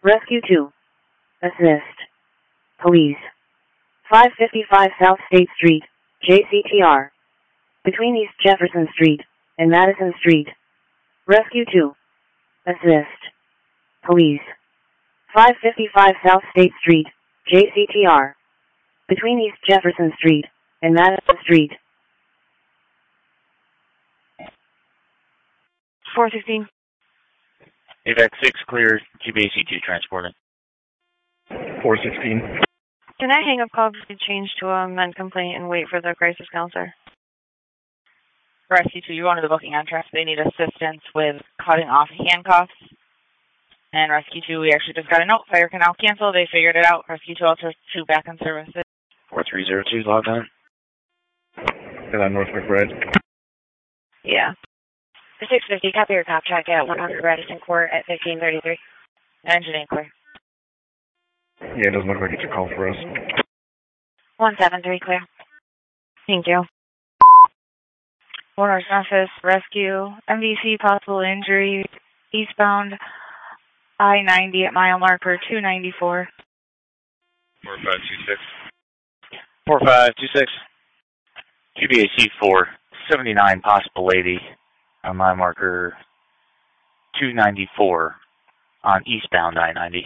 Rescue 2. Assist. Police. 555 South State Street, JCTR. Between East Jefferson Street and Madison Street. Rescue 2. Assist. Police. 555 South State Street, JCTR. Between East Jefferson Street and Madison Street. 416. AVAC 6 clear, GBAC 2 transported. 416. Can I hang up call to change to a men complaint and wait for the crisis counselor? Rescue 2, you wanted the booking entrance. They need assistance with cutting off handcuffs. And Rescue 2, we actually just got a note. Fire can now cancel. They figured it out. Rescue 2, Ultra 2 back in services. 4302 logged on. And on North McBride. Yeah. 650, copy your cop check at 100 Radisson Court at 1533. Engine ain't clear. Yeah, it doesn't look like it's a call for us. 173 clear. Thank you. Warner's Memphis, rescue, MVC, possible injury, eastbound, I-90 at mile marker 294. 4526. 4526. GBAC 4, 79 possible lady on mile marker 294 on eastbound I-90.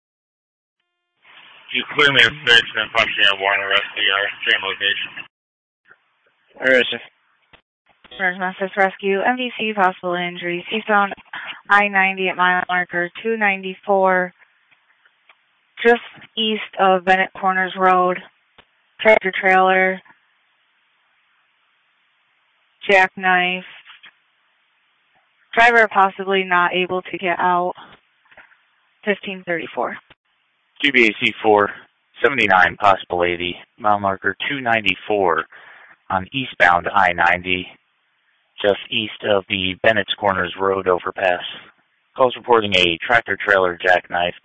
You clearly have searched and functioning at Warner Rescue, same location. Alright, sir. Warner's Memphis, rescue, MVC, possible injuries, eastbound I-90 at mile marker 294, just east of Bennett Corners Road, tractor trailer, jackknife, driver possibly not able to get out, 1534. GBAC 4, 79 possible 80, mile marker 294 on eastbound I-90, just east of the Bennett's Corners Road overpass. Calls reporting a tractor trailer jackknifed.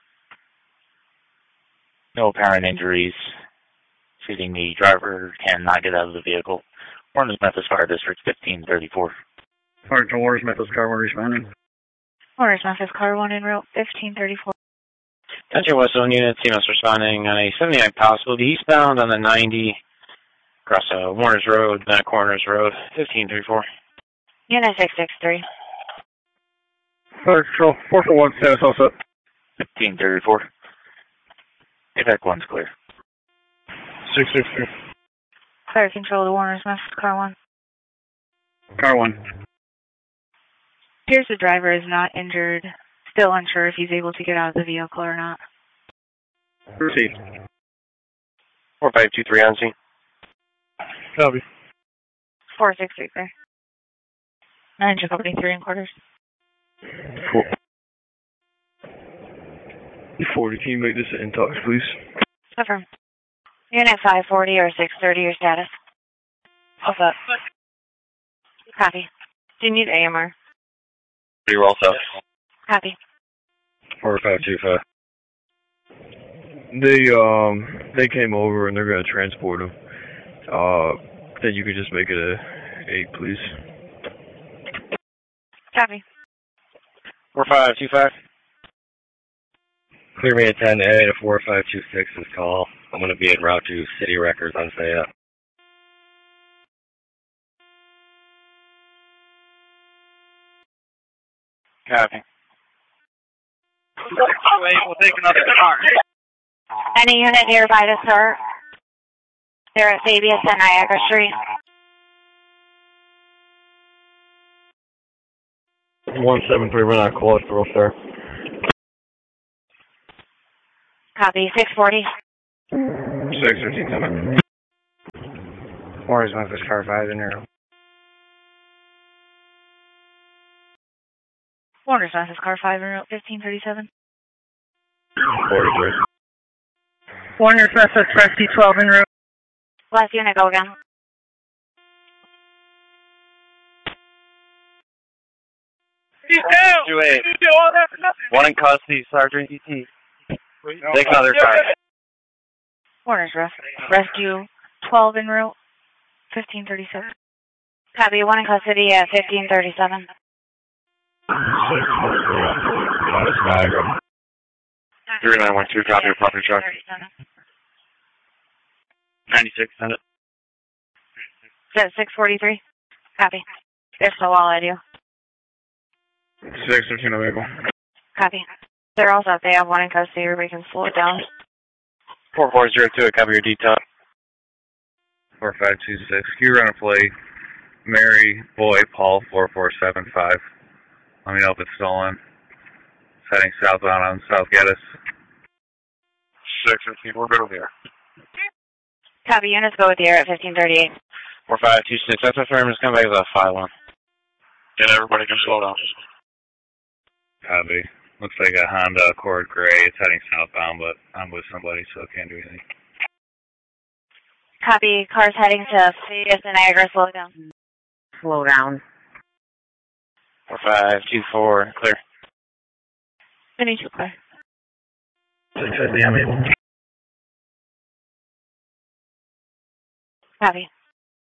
No apparent injuries. Stating the driver cannot get out of the vehicle. Warner's Memphis Fire District 1534. Fire to Warner's Memphis, car 1 responding. Warner's Memphis, car 1 en route, 1534. Attention West Zone unit, CMS responding on a 79 possible eastbound on the 90 across Warner's Road, Bennett Corners Road, 1534. Unit 663. Fire control, 441 status also. 1534. AVAC 1's clear. 663. Fire control to Warner's Memphis, car 1. Car 1. Appears the driver is not injured. Still unsure if he's able to get out of the vehicle or not. Proceed. 4523 on scene. Copy. 463 clear. Engine company 3 and quarters. 40, can you make this an intox, please? Affirm. Unit 540 or 630, your status. What's up? Copy. Do you need AMR? You're all set. Copy. 4525. They came over and they're gonna transport him. Then you could just make it a 8, please. Copy. 4525. Clear me at 10A to 4526's call. I'm going to be en route to City Records on Sayat. Copy. We'll take another car. Any unit nearby to sir? They're at Fabius and Niagara Street. 173, we're not close, real sir. Copy. 640. 613 coming. Warner's Memphis car 5 in here. Warner's Memphis car 5 en route 1537. 43. Warner's Memphis Rescue 12 en route. Last unit, go again. He's down! 2-8. One in custody, Sergeant ET. Take another car. Warner's Rescue 12 en route 1537. Copy. One in custody at 1537. That's Niagara. 3912, copy of property truck. 96, send it. Is that 643? Copy. They're still all at you. 613 available. Copy. They're all set. They have one in custody. Everybody can slow it down. 4402, copy your detail. 4526. Can you run a plate? Mary Boy Paul 4475. Let me know if it's stolen. It's heading southbound on South Geddes. 613, we're good over here. Copy. Units go with the air at 1538. 4526, that's affirmed. Just come back with a 5-1. And everybody can slow down. Copy. Looks like a Honda Accord Gray. It's heading southbound, but I'm with somebody, so I can't do anything. Copy. Car's heading to Fiesta Niagara. Slow down. Slow down. 4524, clear. 22 clear. 650, I'm able. Copy.